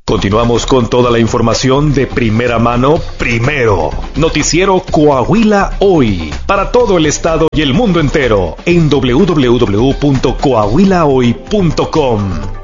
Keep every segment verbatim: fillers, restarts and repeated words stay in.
Continuamos con toda la información de primera mano, primero. Noticiero Coahuila Hoy, para todo el estado y el mundo entero, en doble u doble u doble u punto coahuila hoy punto com.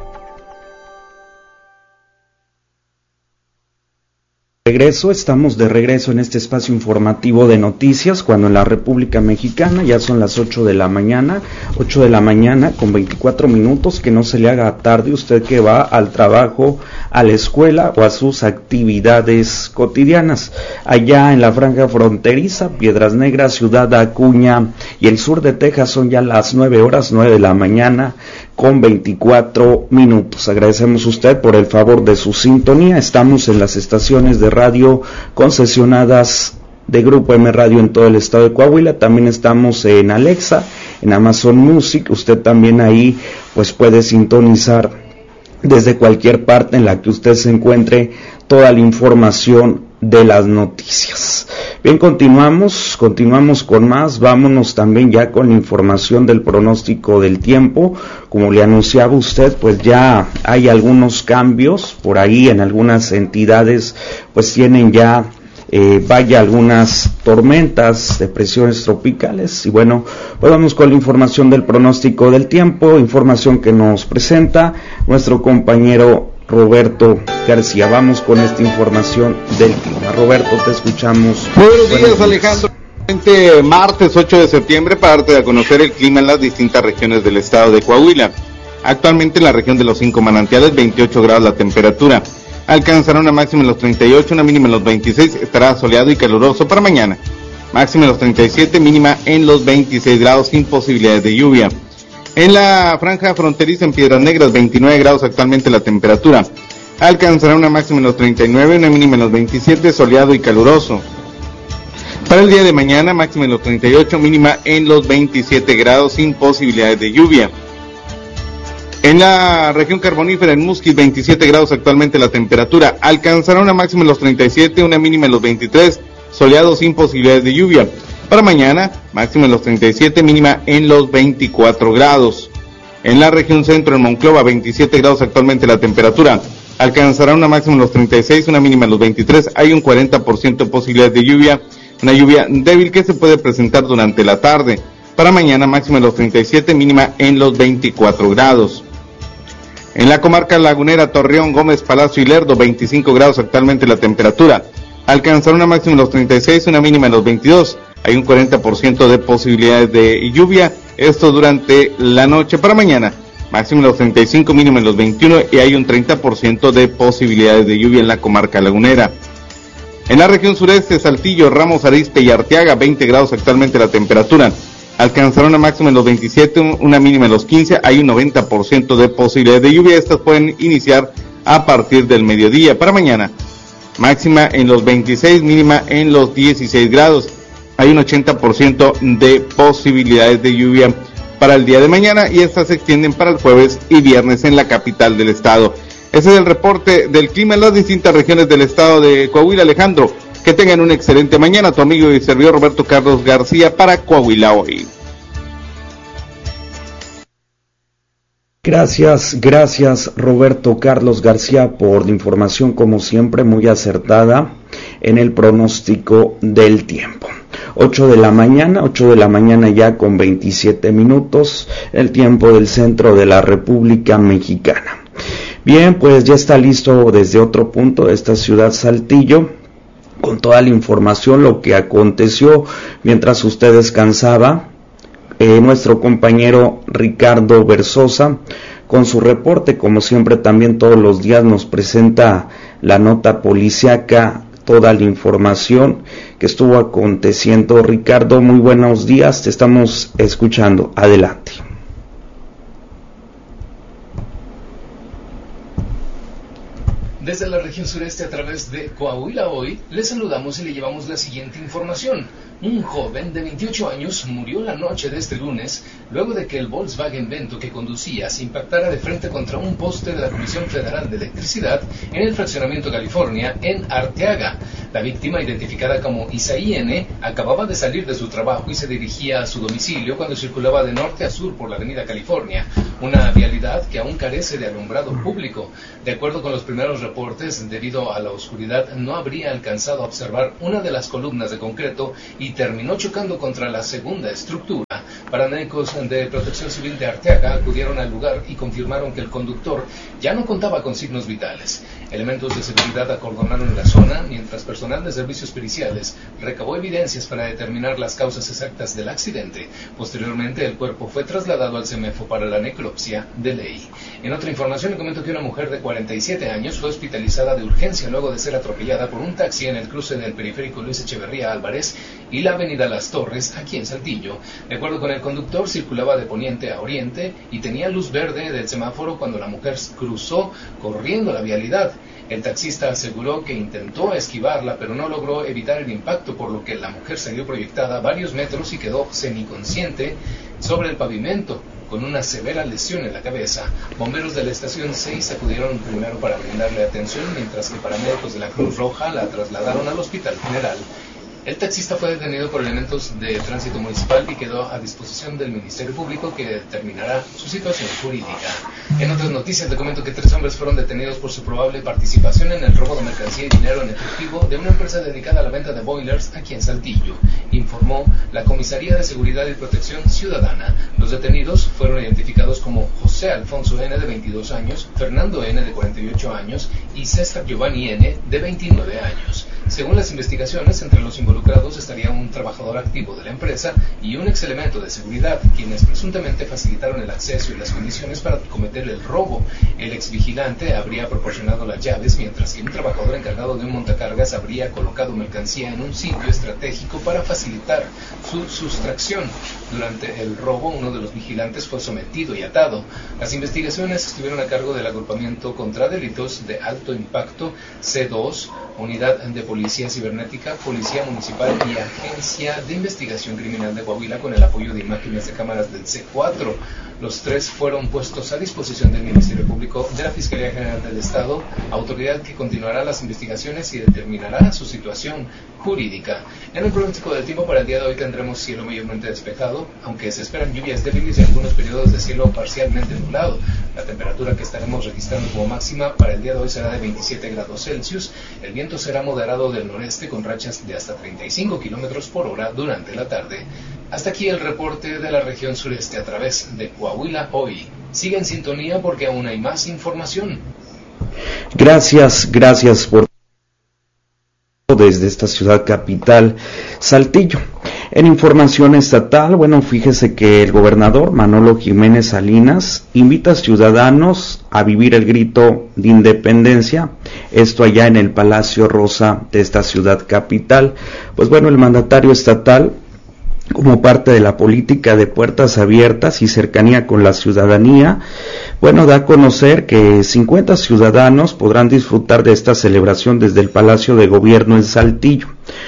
Regreso, estamos de regreso en este espacio informativo de noticias, cuando en la República Mexicana ya son las ocho de la mañana, ocho de la mañana con veinticuatro minutos, que no se le haga tarde usted que va al trabajo, a la escuela o a sus actividades cotidianas. Allá en la franja fronteriza, Piedras Negras, Ciudad Acuña y el sur de Texas son ya las nueve horas, nueve de la mañana con veinticuatro minutos. Agradecemos a usted por el favor de su sintonía. Estamos en las estaciones de radio concesionadas de Grupo M Radio en todo el estado de Coahuila. También estamos en Alexa, en Amazon Music. Usted también ahí pues puede sintonizar desde cualquier parte en la que usted se encuentre toda la información de las noticias. Bien, continuamos, continuamos con más. Vámonos también ya con la información del pronóstico del tiempo. Como le anunciaba usted, pues ya hay algunos cambios por ahí en algunas entidades, pues tienen ya Eh, vaya algunas tormentas, depresiones tropicales. Y bueno, pues vamos con la información del pronóstico del tiempo, información que nos presenta nuestro compañero Roberto García. Vamos con esta información del clima. Roberto, te escuchamos. Muy buenos días, días. Alejandro. Martes ocho de septiembre, para darte a conocer el clima en las distintas regiones del estado de Coahuila. Actualmente en la región de los cinco manantiales, veintiocho grados la temperatura. Alcanzará una máxima en los treinta y ocho, una mínima en los veintiséis, estará soleado y caluroso para mañana. Máxima en los treinta y siete, mínima en los veintiséis grados, sin posibilidades de lluvia. En la franja fronteriza en Piedras Negras, veintinueve grados actualmente la temperatura. Alcanzará una máxima en los treinta y nueve, una mínima en los veintisiete, soleado y caluroso. Para el día de mañana, máxima en los treinta y ocho, mínima en los veintisiete grados, sin posibilidades de lluvia. En la región carbonífera, en Musquis, veintisiete grados actualmente la temperatura. Alcanzará una máxima en los treinta y siete, una mínima en los veintitrés, soleado sin posibilidades de lluvia. Para mañana, máxima en los treinta y siete, mínima en los veinticuatro grados. En la región centro, en Monclova, veintisiete grados actualmente la temperatura. Alcanzará una máxima en los treinta y seis, una mínima en los veintitrés. Hay un cuarenta por ciento de posibilidades de lluvia, una lluvia débil que se puede presentar durante la tarde. Para mañana, máxima en los treinta y siete, mínima en los veinticuatro grados. En la comarca lagunera, Torreón, Gómez, Palacio y Lerdo, veinticinco grados actualmente la temperatura. Alcanzará una máxima en los treinta y seis, una mínima en los veintidós. Hay un cuarenta por ciento de posibilidades de lluvia, esto durante la noche. Para mañana, máxima en los treinta y cinco, mínima en los veintiuno, y hay un treinta por ciento de posibilidades de lluvia en la comarca lagunera. En la región sureste, Saltillo, Ramos Arizpe y Arteaga, veinte grados actualmente la temperatura. Alcanzará una máxima en los veintisiete, una mínima en los quince, hay un noventa por ciento de posibilidades de lluvia. Estas pueden iniciar a partir del mediodía. Para mañana, máxima en los veintiséis, mínima en los dieciséis grados, hay un ochenta por ciento de posibilidades de lluvia para el día de mañana, y estas se extienden para el jueves y viernes en la capital del estado. Ese es el reporte del clima en las distintas regiones del estado de Coahuila. Alejandro, que tengan una excelente mañana. Tu amigo y servidor Roberto Carlos García para Coahuila Hoy. Gracias, gracias Roberto Carlos García por la información, como siempre muy acertada en el pronóstico del tiempo. ocho de la mañana, ocho de la mañana ya con veintisiete minutos, el tiempo del centro de la República Mexicana. Bien, pues ya está listo desde otro punto de esta ciudad Saltillo, con toda la información, lo que aconteció mientras usted descansaba, eh, nuestro compañero Ricardo Versosa, con su reporte. Como siempre, también todos los días nos presenta la nota policiaca, toda la información que estuvo aconteciendo. Ricardo, muy buenos días, te estamos escuchando, adelante. Desde la región sureste, a través de Coahuila Hoy, le saludamos y le llevamos la siguiente información. Un joven de veintiocho años murió la noche de este lunes luego de que el Volkswagen Vento que conducía se impactara de frente contra un poste de la Comisión Federal de Electricidad en el fraccionamiento California en Arteaga. La víctima, identificada como Isaí N., acababa de salir de su trabajo y se dirigía a su domicilio cuando circulaba de norte a sur por la avenida California, una vialidad que aún carece de alumbrado público. De acuerdo con los primeros reportes, debido a la oscuridad no habría alcanzado a observar una de las columnas de concreto y terminó chocando contra la segunda estructura. Paramédicos de Protección Civil de Arteaga acudieron al lugar y confirmaron que el conductor ya no contaba con signos vitales. Elementos de seguridad acordonaron la zona, mientras personal de servicios periciales recabó evidencias para determinar las causas exactas del accidente. Posteriormente, el cuerpo fue trasladado al CEMEFO para la necropsia de ley. En otra información, le comento que una mujer de cuarenta y siete años fue hospitalizada de urgencia luego de ser atropellada por un taxi en el cruce del periférico Luis Echeverría Álvarez y la avenida Las Torres, aquí en Saltillo. De acuerdo con el conductor, circulaba de poniente a oriente y tenía luz verde del semáforo cuando la mujer cruzó corriendo la vialidad. El taxista aseguró que intentó esquivarla, pero no logró evitar el impacto, por lo que la mujer salió proyectada varios metros y quedó semiconsciente sobre el pavimento, con una severa lesión en la cabeza. Bomberos de la estación seis acudieron primero para brindarle atención, mientras que paramédicos de la Cruz Roja la trasladaron al Hospital General. El taxista fue detenido por elementos de tránsito municipal y quedó a disposición del Ministerio Público, que determinará su situación jurídica. En otras noticias, le comento que tres hombres fueron detenidos por su probable participación en el robo de mercancía y dinero en efectivo de una empresa dedicada a la venta de boilers aquí en Saltillo, informó la Comisaría de Seguridad y Protección Ciudadana. Los detenidos fueron identificados como José Alfonso N., de veintidós años, Fernando N., de cuarenta y ocho años, y César Giovanni N., de veintinueve años. Según las investigaciones, entre los involucrados estaría un trabajador activo de la empresa y un ex elemento de seguridad, quienes presuntamente facilitaron el acceso y las condiciones para cometer el robo. El ex vigilante habría proporcionado las llaves, mientras que un trabajador encargado de un montacargas habría colocado mercancía en un sitio estratégico para facilitar su sustracción. Durante el robo, uno de los vigilantes fue sometido y atado. Las investigaciones estuvieron a cargo del agrupamiento contra delitos de alto impacto C dos, Unidad de Policía Cibernética, Policía Municipal y Agencia de Investigación Criminal de Coahuila, con el apoyo de imágenes de cámaras del C cuatro. Los tres fueron puestos a disposición del Ministerio Público, de la Fiscalía General del Estado, autoridad que continuará las investigaciones y determinará su situación jurídica. En el pronóstico del tiempo para el día de hoy tendremos cielo mayormente despejado, aunque se esperan lluvias débiles y algunos periodos de cielo parcialmente nublado. La temperatura que estaremos registrando como máxima para el día de hoy será de veintisiete grados Celsius. El viento será moderado del noreste con rachas de hasta treinta y cinco kilómetros por hora durante la tarde. Hasta aquí el reporte de la región sureste a través de Coahuila Hoy. Sigue en sintonía porque aún hay más información. Gracias, gracias por desde esta ciudad capital, Saltillo. En información estatal, bueno, fíjese que el gobernador Manolo Jiménez Salinas invita a ciudadanos a vivir el grito de independencia, esto allá en el Palacio Rosa de esta ciudad capital. Pues bueno, el mandatario estatal, como parte de la política de puertas abiertas y cercanía con la ciudadanía, bueno, da a conocer que cincuenta ciudadanos podrán disfrutar de esta celebración desde el Palacio de Gobierno en Saltillo.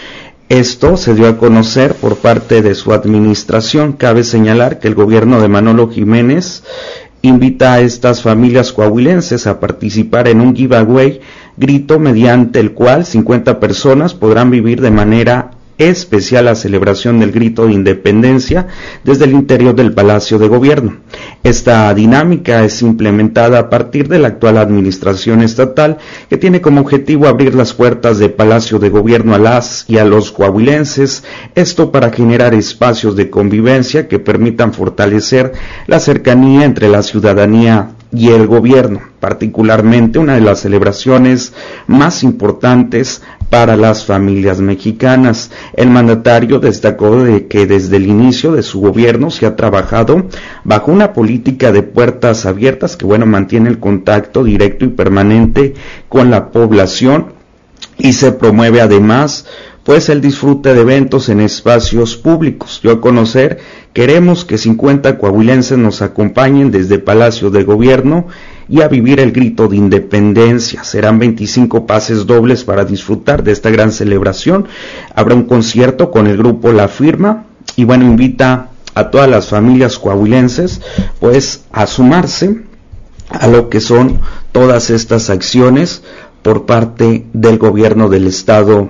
Esto se dio a conocer por parte de su administración. Cabe señalar que el gobierno de Manolo Jiménez invita a estas familias coahuilenses a participar en un giveaway grito, mediante el cual cincuenta personas podrán vivir de manera especial la celebración del grito de independencia desde el interior del Palacio de Gobierno. Esta dinámica es implementada a partir de la actual administración estatal, que tiene como objetivo abrir las puertas del Palacio de Gobierno a las y a los coahuilenses, esto para generar espacios de convivencia que permitan fortalecer la cercanía entre la ciudadanía y el gobierno, particularmente una de las celebraciones más importantes para las familias mexicanas. El mandatario destacó de que desde el inicio de su gobierno se ha trabajado bajo una política de puertas abiertas que, bueno, mantiene el contacto directo y permanente con la población y se promueve además pues el disfrute de eventos en espacios públicos. Yo a conocer, queremos que cincuenta coahuilenses nos acompañen desde Palacio de Gobierno y a vivir el grito de independencia. Serán veinticinco pases dobles para disfrutar de esta gran celebración. Habrá un concierto con el grupo La Firma y bueno, invita a todas las familias coahuilenses pues a sumarse a lo que son todas estas acciones por parte del gobierno del estado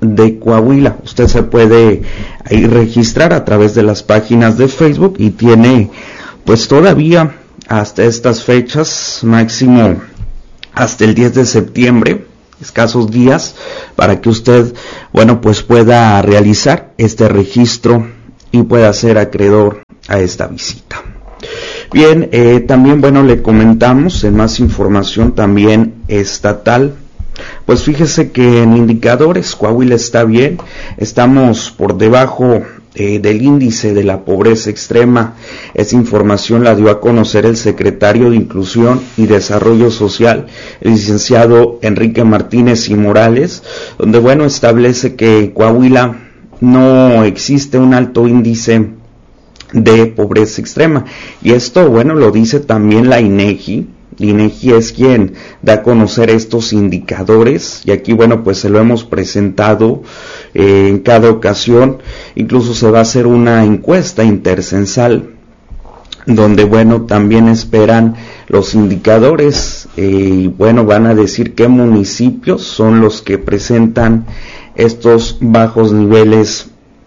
de Coahuila. Usted se puede ahí registrar a través de las páginas de Facebook y tiene pues todavía hasta estas fechas, máximo hasta el diez de septiembre, escasos días, para que usted, bueno, pues pueda realizar este registro y pueda ser acreedor a esta visita. Bien, eh, también, bueno, le comentamos en más información también estatal. Pues fíjese que en indicadores Coahuila está bien, estamos por debajo eh, del índice de la pobreza extrema. Esa información la dio a conocer el secretario de Inclusión y Desarrollo Social, el licenciado Enrique Martínez y Morales, donde, bueno, establece que Coahuila no existe un alto índice de pobreza extrema, y esto, bueno, lo dice también la INEGI. INEGI es quien da a conocer estos indicadores, y aquí, bueno, pues se lo hemos presentado eh, en cada ocasión. Incluso se va a hacer una encuesta intercensal donde, bueno, también esperan los indicadores eh, y, bueno, van a decir qué municipios son los que presentan estos bajos niveles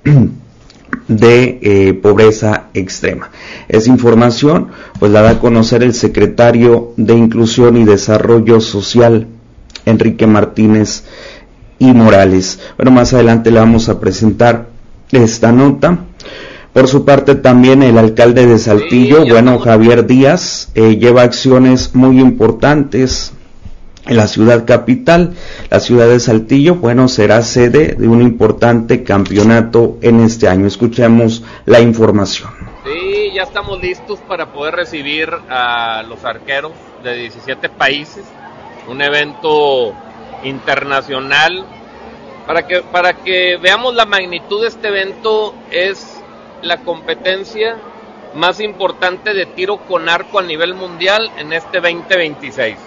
de eh, pobreza extrema. Esa información pues la da a conocer el secretario de Inclusión y Desarrollo Social, Enrique Martínez y Morales. Bueno, más adelante le vamos a presentar esta nota. Por su parte también el alcalde de Saltillo, sí, bueno, Javier Díaz, eh, lleva acciones muy importantes en la ciudad capital. La ciudad de Saltillo, bueno, será sede de un importante campeonato en este año. Escuchemos la información. Sí, ya estamos listos para poder recibir a los arqueros de diecisiete países, un evento internacional. Para que, para que veamos la magnitud de este evento, es la competencia más importante de tiro con arco a nivel mundial en este veinte veintiséis.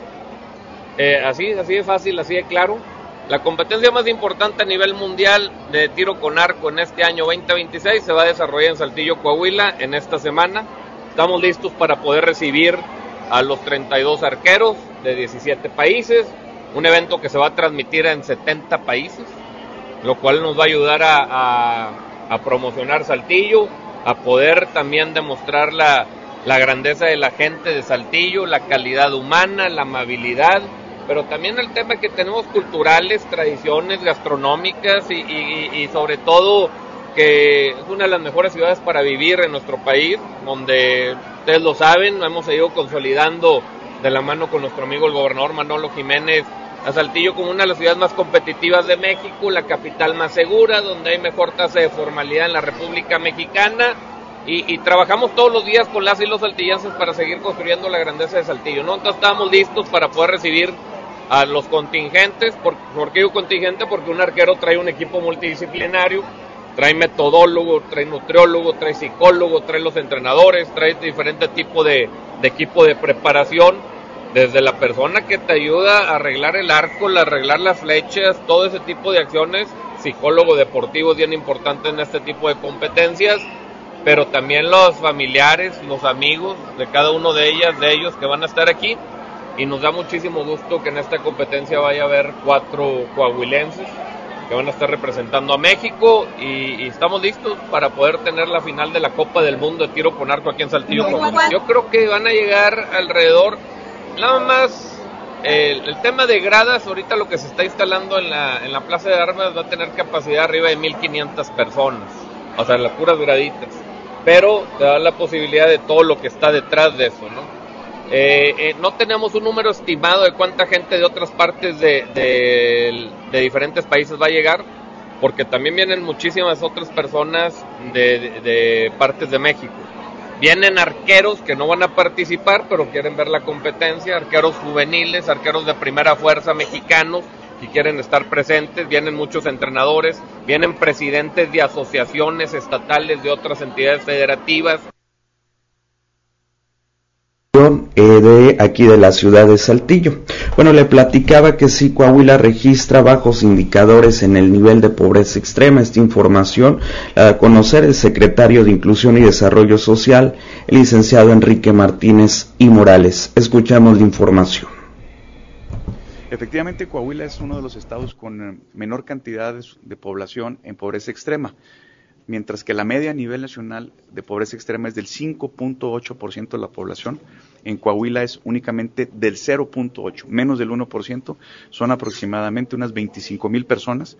Eh, así, así de fácil, así de claro. La competencia más importante a nivel mundial de tiro con arco en este año veinte veintiséis se va a desarrollar en Saltillo, Coahuila, en esta semana. Estamos listos para poder recibir a los treinta y dos arqueros de diecisiete países, un evento que se va a transmitir en setenta países, lo cual nos va a ayudar a, a, a promocionar Saltillo, a poder también demostrar la, la grandeza de la gente de Saltillo, la calidad humana, la amabilidad, pero también el tema que tenemos culturales, tradiciones gastronómicas y, y, y sobre todo que es una de las mejores ciudades para vivir en nuestro país, donde ustedes lo saben, hemos seguido consolidando de la mano con nuestro amigo el gobernador Manolo Jiménez a Saltillo como una de las ciudades más competitivas de México, la capital más segura, donde hay mejor tasa de formalidad en la República Mexicana. Y, y trabajamos todos los días con las y los saltillenses para seguir construyendo la grandeza de Saltillo, ¿no? Entonces estamos listos para poder recibir a los contingentes. ¿Por, ¿por qué digo contingente? Porque un arquero trae un equipo multidisciplinario, trae metodólogo, trae nutriólogo, trae psicólogo, trae los entrenadores, trae diferentes tipos de, de equipo de preparación, desde la persona que te ayuda a arreglar el arco, a arreglar las flechas, todo ese tipo de acciones. Psicólogo deportivo es bien importante en este tipo de competencias, pero también los familiares, los amigos de cada uno de ellas, de ellos que van a estar aquí, y nos da muchísimo gusto que en esta competencia vaya a haber cuatro coahuilenses que van a estar representando a México, y, y estamos listos para poder tener la final de la Copa del Mundo de tiro con arco aquí en Saltillo. Yo creo que van a llegar alrededor, nada más, eh, el tema de gradas, ahorita lo que se está instalando en la, en la Plaza de Armas va a tener capacidad arriba de mil quinientas personas, o sea, las puras graditas, pero te da la posibilidad de todo lo que está detrás de eso, ¿no? Eh, eh, no tenemos un número estimado de cuánta gente de otras partes de, de, de diferentes países va a llegar, porque también vienen muchísimas otras personas de, de, de partes de México. Vienen arqueros que no van a participar, pero quieren ver la competencia, arqueros juveniles, arqueros de primera fuerza mexicanos, que quieren estar presentes, vienen muchos entrenadores, vienen presidentes de asociaciones estatales de otras entidades federativas. De aquí de la ciudad de Saltillo. Bueno, le platicaba que sí, Coahuila registra bajos indicadores en el nivel de pobreza extrema. Esta información la da a conocer el secretario de Inclusión y Desarrollo Social, el licenciado Enrique Martínez y Morales. Escuchamos la información. Efectivamente, Coahuila es uno de los estados con menor cantidad de población en pobreza extrema, mientras que la media a nivel nacional de pobreza extrema es del cinco punto ocho por ciento de la población. En Coahuila es únicamente del cero punto ocho por ciento, menos del uno por ciento, son aproximadamente unas veinticinco mil personas.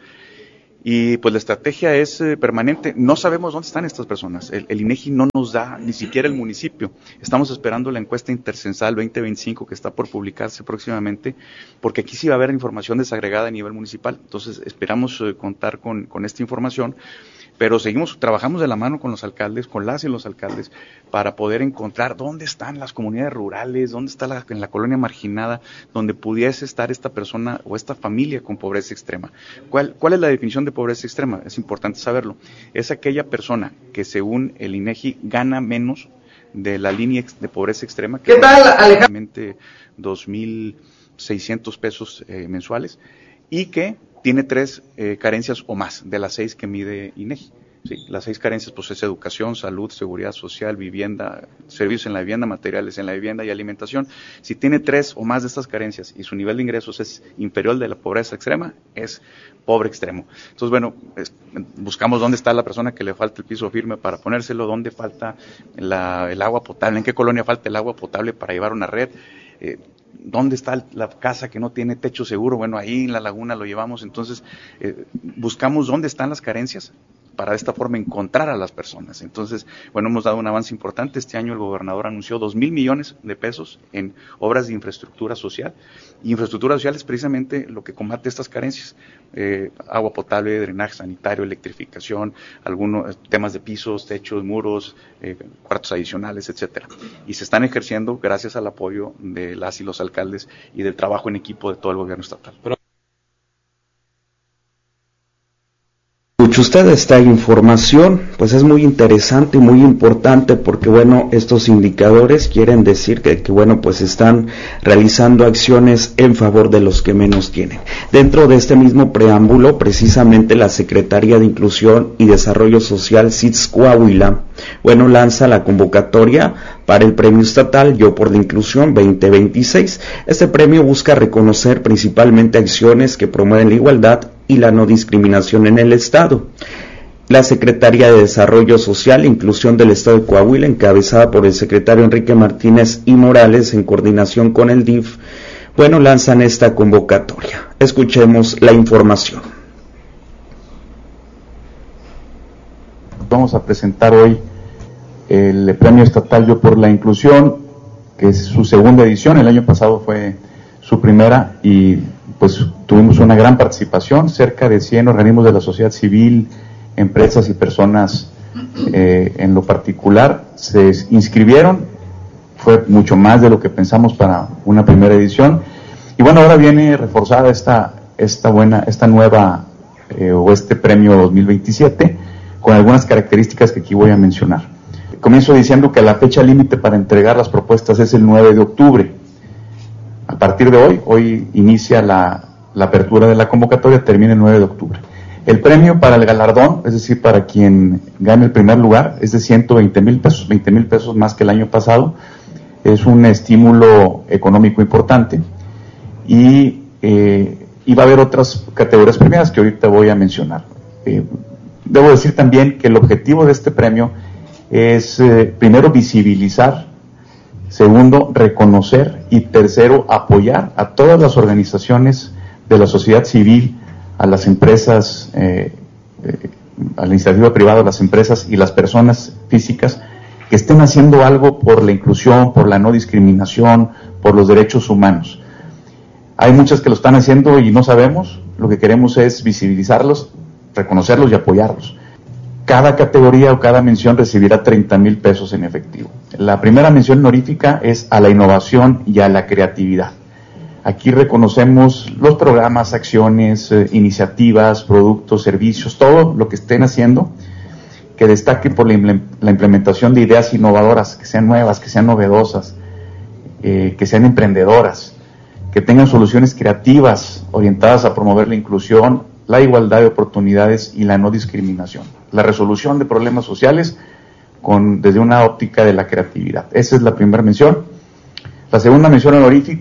Y pues la estrategia es eh, permanente. No sabemos dónde están estas personas. El, el INEGI no nos da ni siquiera el municipio. Estamos esperando la encuesta intercensal veinte veinticinco que está por publicarse próximamente, porque aquí sí va a haber información desagregada a nivel municipal. Entonces esperamos eh, contar con, con esta información, pero seguimos, trabajamos de la mano con los alcaldes, con las y los alcaldes, para poder encontrar dónde están las comunidades rurales, dónde está la, en la colonia marginada, donde pudiese estar esta persona o esta familia con pobreza extrema. ¿Cuál, cuál es la definición de pobreza extrema? Es importante saberlo. Es aquella persona que según el INEGI gana menos de la línea de pobreza extrema, que ¿Qué tal, Alejandro? dos mil seiscientos pesos eh, mensuales, y que tiene tres eh, carencias o más de las seis que mide INEGI. Sí, las seis carencias pues es educación, salud, seguridad social, vivienda, servicios en la vivienda, materiales en la vivienda y alimentación. Si tiene tres o más de estas carencias y su nivel de ingresos es inferior al de la pobreza extrema, es pobre extremo. Entonces, bueno, es, buscamos dónde está la persona que le falta el piso firme para ponérselo, dónde falta la, el agua potable, en qué colonia falta el agua potable para llevar una red. Eh, ¿Dónde está la casa que no tiene techo seguro? Bueno, ahí en la laguna lo llevamos. Entonces, eh, buscamos dónde están las carencias para de esta forma encontrar a las personas. Entonces, bueno, hemos dado un avance importante. Este año el gobernador anunció dos mil millones de pesos en obras de infraestructura social. Y infraestructura social es precisamente lo que combate estas carencias. Eh, agua potable, drenaje sanitario, electrificación, algunos temas de pisos, techos, muros, eh, cuartos adicionales, etcétera. Y se están ejerciendo gracias al apoyo de las y los alcaldes y del trabajo en equipo de todo el gobierno estatal. Pero Escucha usted esta información, pues es muy interesante y muy importante porque, bueno, estos indicadores quieren decir que, que, bueno, pues están realizando acciones en favor de los que menos tienen. Dentro de este mismo preámbulo, precisamente la Secretaría de Inclusión y Desarrollo Social, C I D S Coahuila, bueno, lanza la convocatoria para el Premio Estatal Yo por la Inclusión veinte veintiséis. Este premio busca reconocer principalmente acciones que promueven la igualdad y la no discriminación en el Estado. La Secretaría de Desarrollo Social e Inclusión del Estado de Coahuila, encabezada por el secretario Enrique Martínez y Morales, en coordinación con el D I F, bueno, lanzan esta convocatoria. Escuchemos la información. Vamos a presentar hoy el Premio Estatal Yo por la Inclusión, que es su segunda edición. El año pasado fue su primera y pues tuvimos una gran participación, cerca de cien organismos de la sociedad civil, empresas y personas eh, en lo particular se inscribieron. Fue mucho más de lo que pensamos para una primera edición. Y bueno, ahora viene reforzada esta, esta buena, esta nueva eh, o este premio dos mil veintisiete con algunas características que aquí voy a mencionar. Comienzo diciendo que la fecha límite para entregar las propuestas es el nueve de octubre. A partir de hoy, hoy inicia la, la apertura de la convocatoria, termina el nueve de octubre. El premio para el galardón, es decir, para quien gane el primer lugar, es de ciento veinte mil pesos, veinte mil pesos más que el año pasado. Es un estímulo económico importante y, eh, y va a haber otras categorías premiadas que ahorita voy a mencionar. Eh, debo decir también que el objetivo de este premio es, eh, primero, visibilizar, segundo, reconocer y tercero, apoyar a todas las organizaciones de la sociedad civil, a las empresas, eh, eh, a la iniciativa privada, a las empresas y las personas físicas que estén haciendo algo por la inclusión, por la no discriminación, por los derechos humanos. Hay muchas que lo están haciendo y no sabemos, lo que queremos es visibilizarlos, reconocerlos y apoyarlos. Cada categoría o cada mención recibirá treinta mil pesos en efectivo. La primera mención honorífica es a la innovación y a la creatividad. Aquí reconocemos los programas, acciones, eh, iniciativas, productos, servicios, todo lo que estén haciendo, que destaque por la, la implementación de ideas innovadoras, que sean nuevas, que sean novedosas, eh, que sean emprendedoras, que tengan soluciones creativas orientadas a promover la inclusión, la igualdad de oportunidades y la no discriminación. La resolución de problemas sociales con, desde una óptica de la creatividad. Esa es la primera mención. La segunda mención honorífica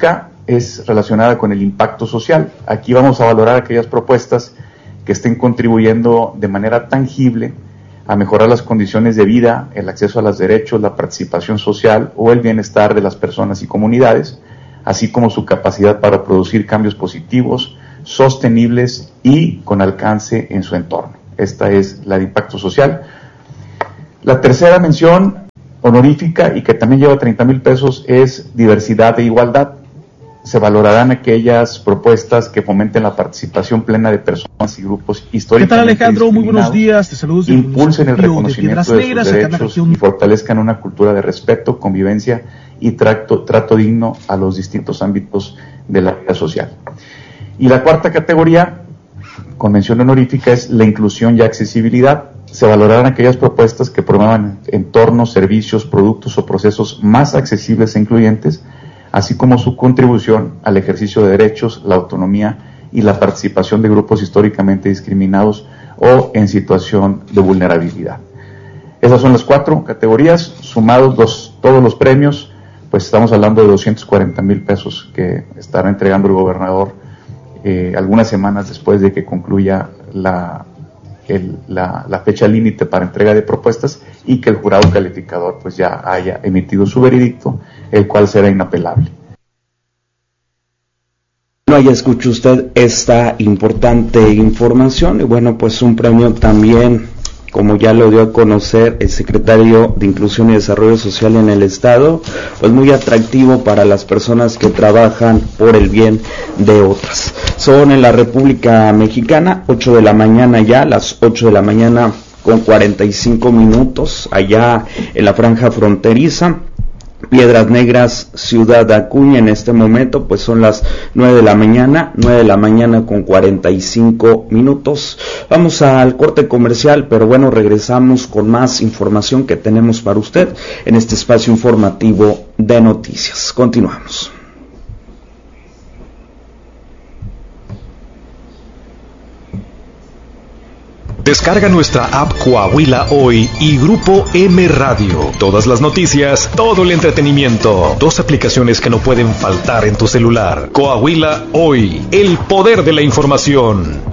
es relacionada con el impacto social. Aquí vamos a valorar aquellas propuestas que estén contribuyendo de manera tangible a mejorar las condiciones de vida, el acceso a los derechos, la participación social o el bienestar de las personas y comunidades, así como su capacidad para producir cambios positivos, sostenibles y con alcance en su entorno. Esta es la de impacto social. La tercera mención honorífica y que también lleva treinta mil pesos es diversidad e igualdad. Se valorarán aquellas propuestas que fomenten la participación plena de personas y grupos históricamente. ¿Qué tal, Alejandro? Muy buenos días. Te saludo. Impulsen el reconocimiento de, de sus derechos y fortalezcan una cultura de respeto, convivencia y trato, trato digno a los distintos ámbitos de la vida social. Y la cuarta categoría, con mención honorífica, es la inclusión y accesibilidad. Se valorarán aquellas propuestas que promuevan entornos, servicios, productos o procesos más accesibles e incluyentes, así como su contribución al ejercicio de derechos, la autonomía y la participación de grupos históricamente discriminados o en situación de vulnerabilidad. Esas son las cuatro categorías, sumados los, todos los premios, pues estamos hablando de doscientos cuarenta mil pesos que estará entregando el gobernador eh, algunas semanas después de que concluya la, el, la, la fecha límite para entrega de propuestas y que el jurado calificador pues ya haya emitido su veredicto, el cual será inapelable. Bueno, ya escuchó usted esta importante información y bueno, pues un premio también, como ya lo dio a conocer el secretario de Inclusión y Desarrollo Social en el Estado, pues muy atractivo para las personas que trabajan por el bien de otras. Son en la República Mexicana, ocho de la mañana ya, las ocho de la mañana con cuarenta y cinco minutos, allá en la franja fronteriza. Piedras Negras, Ciudad Acuña, en este momento pues son las nueve de la mañana, nueve de la mañana con cuarenta y cinco minutos. Vamos al corte comercial, pero bueno, regresamos con más información que tenemos para usted en este espacio informativo de noticias. Continuamos. Descarga nuestra app Coahuila Hoy y Grupo M Radio. Todas las noticias, todo el entretenimiento. Dos aplicaciones que no pueden faltar en tu celular. Coahuila Hoy, el poder de la información.